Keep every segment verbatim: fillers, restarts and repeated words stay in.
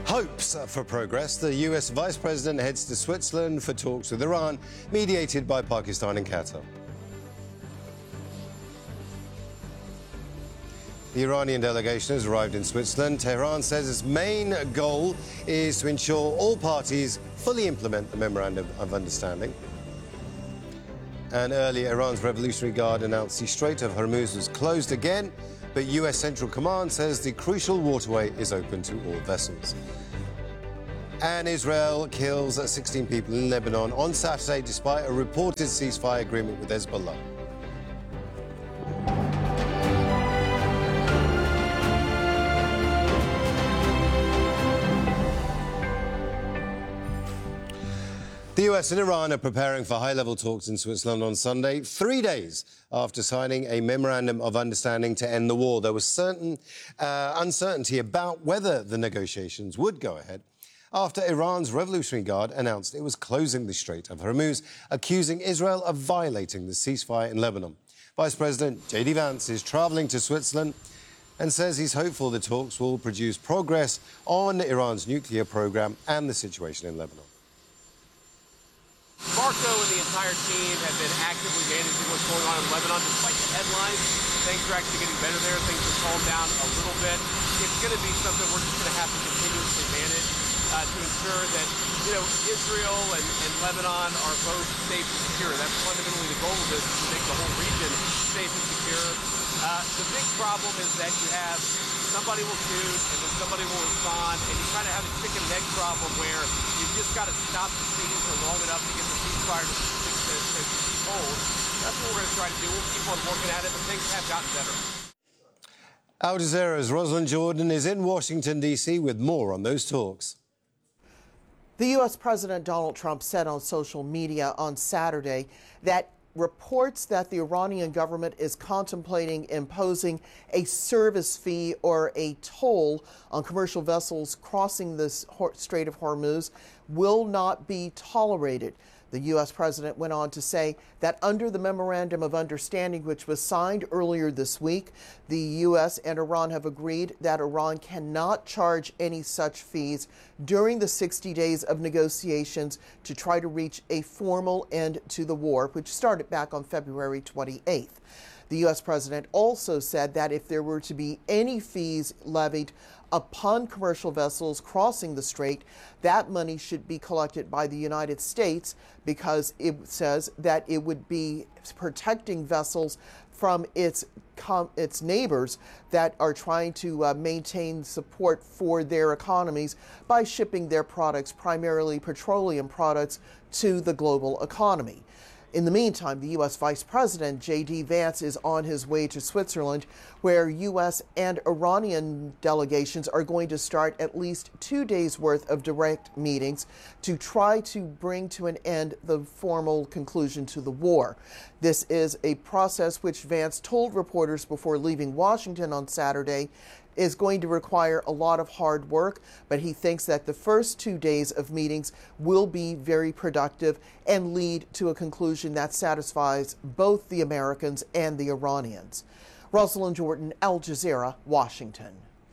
Hopes for progress. The U S Vice President heads to Switzerland for talks with Iran, mediated by Pakistan and Qatar. The Iranian delegation has arrived in Switzerland. Tehran says its main goal is to ensure all parties fully implement the Memorandum of Understanding. And earlier, Iran's Revolutionary Guard announced the Strait of Hormuz was closed again, but U S Central Command says the crucial waterway is open to all vessels. And Israel kills sixteen people in Lebanon on Saturday despite a reported ceasefire agreement with Hezbollah. The U S and Iran are preparing for high-level talks in Switzerland on Sunday, three days after signing a memorandum of understanding to end the war. There was certain uh, uncertainty about whether the negotiations would go ahead after Iran's Revolutionary Guard announced it was closing the Strait of Hormuz, accusing Israel of violating the ceasefire in Lebanon. Vice President J D Vance is travelling to Switzerland and says he's hopeful the talks will produce progress on Iran's nuclear program and the situation in Lebanon. Marco and the entire team have been actively managing what's going on in Lebanon. Despite the headlines, things are actually getting better there. Things have calmed down a little bit. It's going to be something we're just going to have to continuously manage uh, to ensure that, you know, Israel and, and Lebanon are both safe and secure. That's fundamentally the goal of this, is to make the whole region safe and secure. Uh, the big problem is that you have somebody will shoot and then somebody will respond, and you kind of have a chicken and egg problem where you've just got to stop the scene for long enough to get the ceasefire to, to, to, to hold. That's what we're going to try to do. We'll keep on working at it, but things have gotten better. Al Jazeera's Rosalind Jordan is in Washington, D C with more on those talks. The U S President Donald Trump said on social media on Saturday that reports that the Iranian government is contemplating imposing a service fee or a toll on commercial vessels crossing the Strait of Hormuz will not be tolerated. The U S president went on to say that under the Memorandum of Understanding, which was signed earlier this week, the U S and Iran have agreed that Iran cannot charge any such fees during the sixty days of negotiations to try to reach a formal end to the war, which started back on February twenty-eighth. The U S president also said that if there were to be any fees levied upon commercial vessels crossing the strait, that money should be collected by the United States, because it says that it would be protecting vessels from its com its neighbors that are trying to uh, maintain support for their economies by shipping their products, primarily petroleum products, to the global economy. In the meantime, the U S Vice President J D Vance is on his way to Switzerland, where U S and Iranian delegations are going to start at least two days' worth of direct meetings to try to bring to an end the formal conclusion to the war. This is a process which Vance told reporters before leaving Washington on Saturday is going to require a lot of hard work, but he thinks that the first two days of meetings will be very productive and lead to a conclusion that satisfies both the Americans and the Iranians. Rosalind Jordan, Al Jazeera, Washington.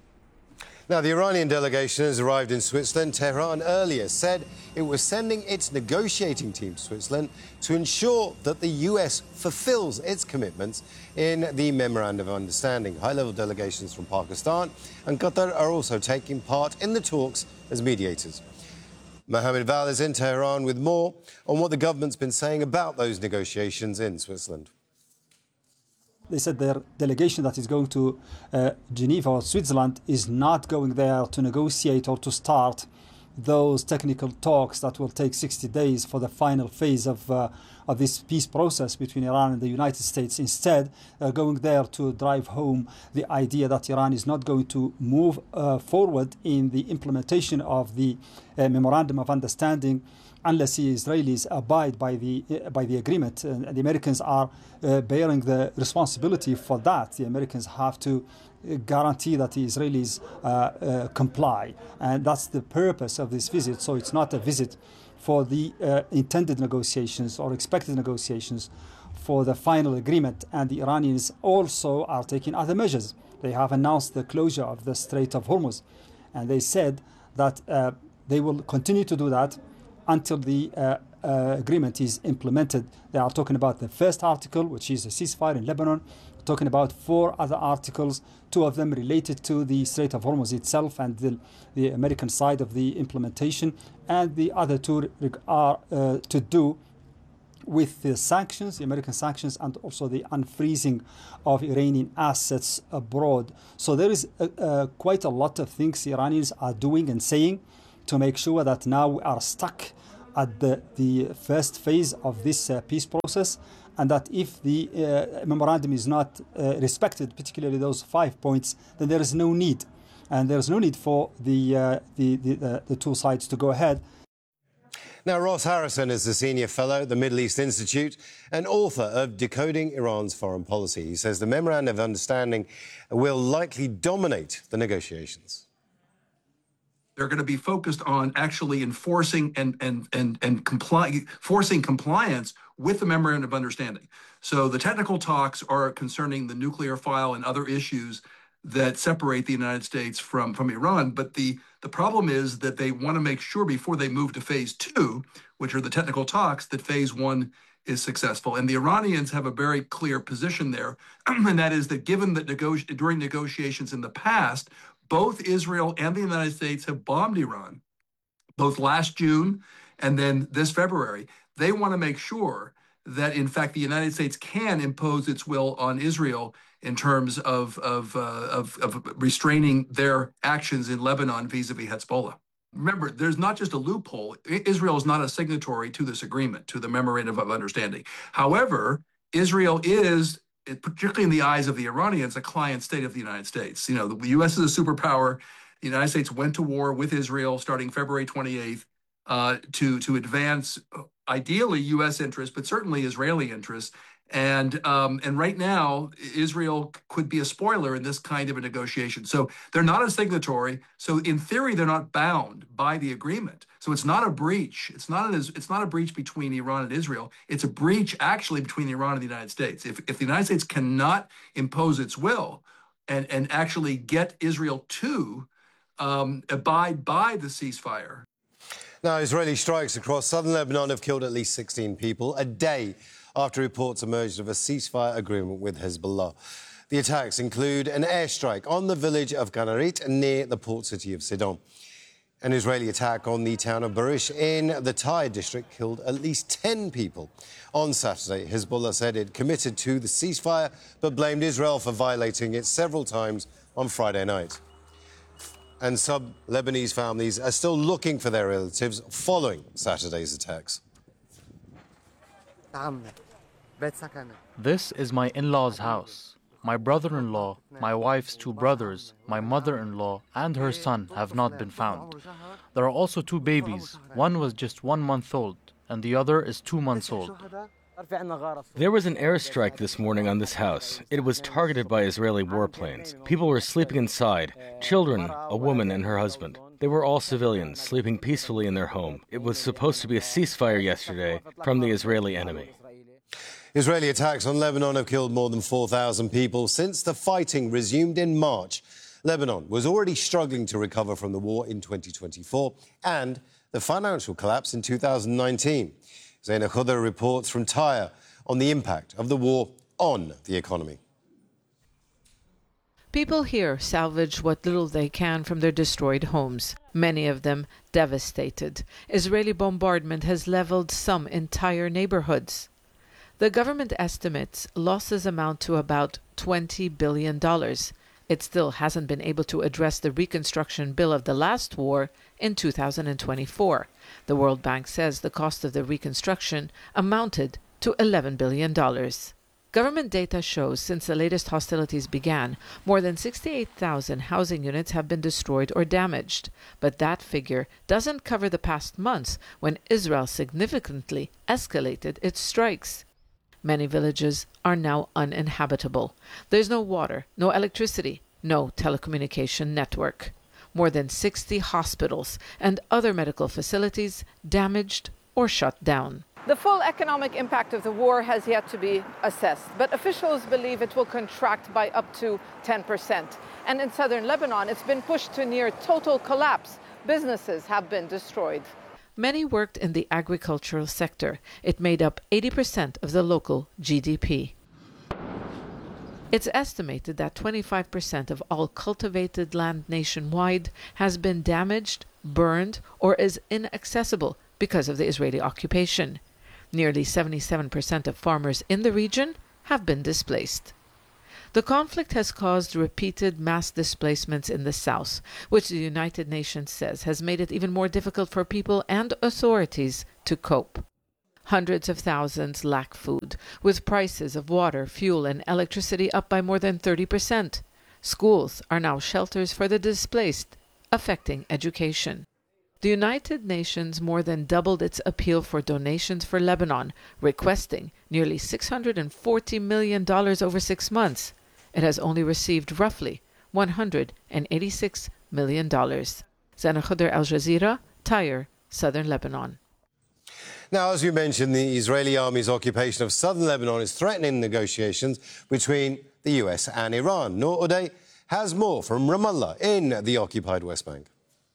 Now, the Iranian delegation has arrived in Switzerland. Tehran earlier said it was sending its negotiating team to Switzerland to ensure that the U S fulfills its commitments in the Memorandum of Understanding. High-level delegations from Pakistan and Qatar are also taking part in the talks as mediators. Mohammed Val is in Tehran with more on what the government's been saying about those negotiations in Switzerland. They said their delegation that is going to uh, Geneva or Switzerland is not going there to negotiate or to start those technical talks that will take sixty days for the final phase of, uh, of this peace process between Iran and the United States. Instead, uh, going there to drive home the idea that Iran is not going to move uh, forward in the implementation of the uh, Memorandum of Understanding unless the Israelis abide by the uh, by the agreement. And the Americans are uh, bearing the responsibility for that. The Americans have to uh, guarantee that the Israelis uh, uh, comply, and that's the purpose of this visit. So it's not a visit for the uh, intended negotiations or expected negotiations for the final agreement. And the Iranians also are taking other measures. They have announced the closure of the Strait of Hormuz, and they said that uh, they will continue to do that until the uh, uh, agreement is implemented. They are talking about the first article, which is a ceasefire in Lebanon, talking about four other articles, two of them related to the Strait of Hormuz itself and the, the American side of the implementation, and the other two are uh, to do with the sanctions, the American sanctions, and also the unfreezing of Iranian assets abroad. So there is uh, uh, quite a lot of things the Iranians are doing and saying to make sure that now we are stuck at the, the first phase of this uh, peace process, and that if the uh, memorandum is not uh, respected, particularly those five points, then there is no need. And there is no need for the, uh, the, the, the, the two sides to go ahead. Now, Ross Harrison is the Senior Fellow at the Middle East Institute and author of Decoding Iran's Foreign Policy. He says the Memorandum of Understanding will likely dominate the negotiations. They're going to be focused on actually enforcing and and and and comply, forcing compliance with the Memorandum of Understanding. So the technical talks are concerning the nuclear file and other issues that separate the United States from, from Iran. But the, the problem is that they want to make sure before they move to phase two, which are the technical talks, that phase one is successful. And the Iranians have a very clear position there, and that is that given that nego- during negotiations in the past, both Israel and the United States have bombed Iran, both last June and then this February. They want to make sure that, in fact, the United States can impose its will on Israel in terms of, of, uh, of, of restraining their actions in Lebanon vis-a-vis Hezbollah. Remember, there's not just a loophole. Israel is not a signatory to this agreement, to the Memorandum of Understanding. However, Israel is, particularly in the eyes of the Iranians, a client state of the United States. You know, the U S is a superpower. The United States went to war with Israel starting February twenty-eighth uh, to, to advance, ideally, U S interests, but certainly Israeli interests. And um, and right now, Israel could be a spoiler in this kind of a negotiation. So they're not a signatory. So in theory, they're not bound by the agreement. So it's not a breach. It's not an, it's not a breach between Iran and Israel. It's a breach actually between Iran and the United States. If if the United States cannot impose its will and, and actually get Israel to um, abide by the ceasefire. Now, Israeli strikes across southern Lebanon have killed at least sixteen people a day after reports emerged of a ceasefire agreement with Hezbollah. The attacks include an airstrike on the village of Kanarit near the port city of Sidon. An Israeli attack on the town of Baruch in the Tyre district killed at least ten people. On Saturday, Hezbollah said it committed to the ceasefire but blamed Israel for violating it several times on Friday night. And some Lebanese families are still looking for their relatives following Saturday's attacks. This is my in-law's house. My brother-in-law, my wife's two brothers, my mother-in-law, and her son have not been found. There are also two babies. One was just one month old, and the other is two months old. There was an airstrike this morning on this house. It was targeted by Israeli warplanes. People were sleeping inside, children, a woman and her husband. They were all civilians, sleeping peacefully in their home. It was supposed to be a ceasefire yesterday from the Israeli enemy. Israeli attacks on Lebanon have killed more than four thousand people since the fighting resumed in March. Lebanon was already struggling to recover from the war in twenty twenty-four and the financial collapse in two thousand nineteen. Zaina Khudr reports from Tyre on the impact of the war on the economy. People here salvage what little they can from their destroyed homes, many of them devastated. Israeli bombardment has leveled some entire neighborhoods. The government estimates losses amount to about twenty billion dollars. It still hasn't been able to address the reconstruction bill of the last war in two thousand twenty-four. The World Bank says the cost of the reconstruction amounted to eleven billion dollars. Government data shows since the latest hostilities began, more than sixty-eight thousand housing units have been destroyed or damaged. But that figure doesn't cover the past months when Israel significantly escalated its strikes. Many villages are now uninhabitable. There's no water, no electricity, no telecommunication network. More than sixty hospitals and other medical facilities damaged or shut down. The full economic impact of the war has yet to be assessed, but officials believe it will contract by up to ten percent. And in southern Lebanon, it's been pushed to near total collapse Businesses have been destroyed. Many worked in the agricultural sector. It made up eighty percent of the local G D P. It's estimated that twenty-five percent of all cultivated land nationwide has been damaged, burned, or is inaccessible because of the Israeli occupation. Nearly seventy-seven percent of farmers in the region have been displaced. The conflict has caused repeated mass displacements in the south, which the United Nations says has made it even more difficult for people and authorities to cope. Hundreds of thousands lack food, with prices of water, fuel, and electricity up by more than thirty percent. Schools are now shelters for the displaced, affecting education. The United Nations more than doubled its appeal for donations for Lebanon, requesting nearly six hundred forty million dollars over six months. It has only received roughly one hundred eighty-six million dollars. Zana Khuder, Al Jazeera, Tyre, Southern Lebanon. Now, as you mentioned, the Israeli army's occupation of southern Lebanon is threatening negotiations between the U S and Iran. Noor Uday has more from Ramallah in the occupied West Bank.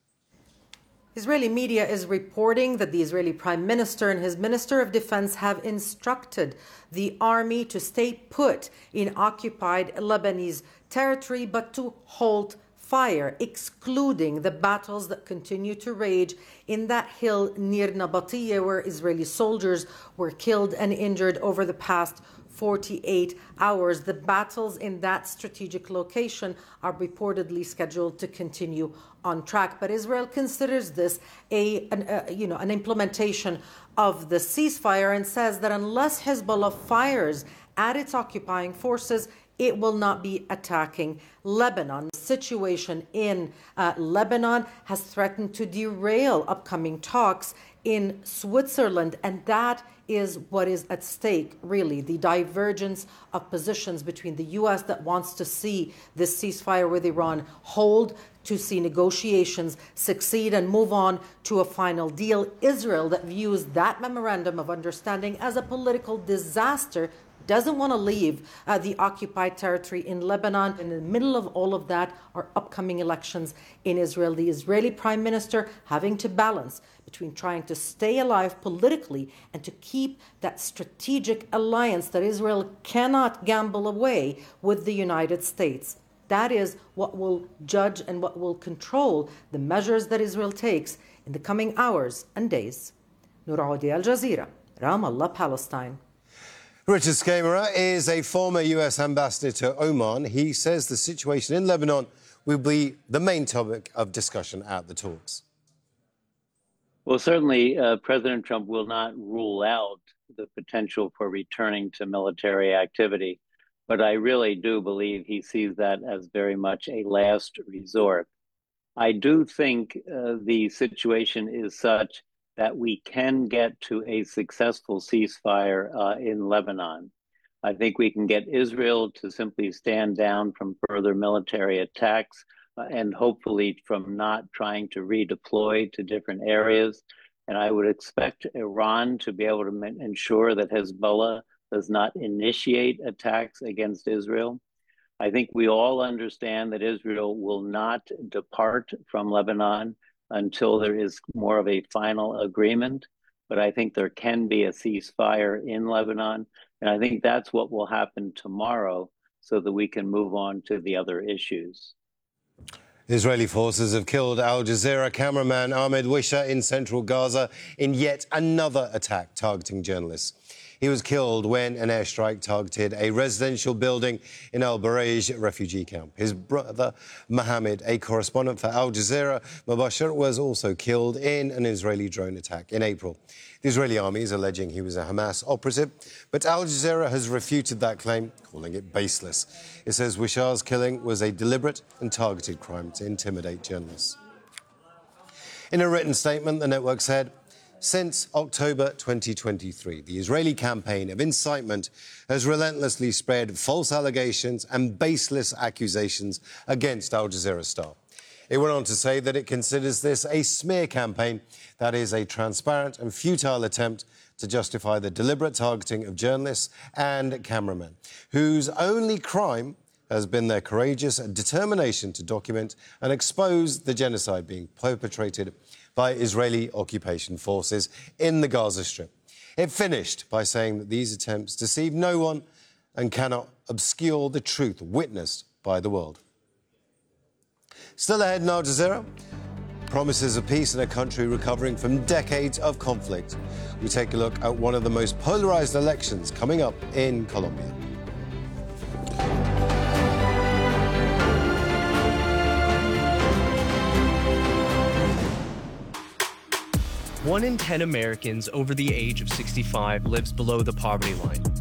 Israeli media is reporting that the Israeli Prime Minister and his Minister of Defense have instructed the army to stay put in occupied Lebanese territory, but to halt fire, excluding the battles that continue to rage in that hill near Nabatiyah, where Israeli soldiers were killed and injured over the past forty-eight hours. The battles in that strategic location are reportedly scheduled to continue on track, but Israel considers this a, an, a you know an implementation of the ceasefire and says that unless Hezbollah fires at its occupying forces, it will not be attacking Lebanon. The situation in uh, Lebanon has threatened to derail upcoming talks in Switzerland, and that is what is at stake, really, the divergence of positions between the U S that wants to see this ceasefire with Iran hold, to see negotiations succeed and move on to a final deal. Israel, that views that memorandum of understanding as a political disaster, doesn't want to leave uh, the occupied territory in Lebanon. In the middle of all of that are upcoming elections in Israel. The Israeli Prime Minister having to balance between trying to stay alive politically and to keep that strategic alliance that Israel cannot gamble away with the United States. That is what will judge and what will control the measures that Israel takes in the coming hours and days. Noor Uday, Al Jazeera, Ramallah, Palestine. Richard Skamera is a former U S ambassador to Oman. He says the situation in Lebanon will be the main topic of discussion at the talks. Well, certainly uh, President Trump will not rule out the potential for returning to military activity, but I really do believe he sees that as very much a last resort. I do think uh, the situation is such that we can get to a successful ceasefire uh, in Lebanon. I think we can get Israel to simply stand down from further military attacks uh, and hopefully from not trying to redeploy to different areas. And I would expect Iran to be able to ensure that Hezbollah does not initiate attacks against Israel. I think we all understand that Israel will not depart from Lebanon until there is more of a final agreement. But I think there can be a ceasefire in Lebanon. And I think that's what will happen tomorrow so that we can move on to the other issues. Israeli forces have killed Al Jazeera cameraman Ahmed Wisha in central Gaza in yet another attack targeting journalists. He was killed when an airstrike targeted a residential building in Al Barej refugee camp. His brother, Mohammed, a correspondent for Al Jazeera Mubashir, was also killed in an Israeli drone attack in April. The Israeli army is alleging he was a Hamas operative, but Al Jazeera has refuted that claim, calling it baseless. It says Wishar's killing was a deliberate and targeted crime to intimidate journalists. In a written statement, the network said, since October twenty twenty-three, the Israeli campaign of incitement has relentlessly spread false allegations and baseless accusations against Al Jazeera staff. It went on to say that it considers this a smear campaign, that is, a transparent and futile attempt to justify the deliberate targeting of journalists and cameramen, whose only crime has been their courageous determination to document and expose the genocide being perpetrated by Israeli occupation forces in the Gaza Strip. It finished by saying that these attempts deceive no one and cannot obscure the truth witnessed by the world. Still ahead in Al Jazeera, promises of peace in a country recovering from decades of conflict. We take a look at one of the most polarized elections coming up in Colombia. One in ten Americans over the age of sixty-five lives below the poverty line.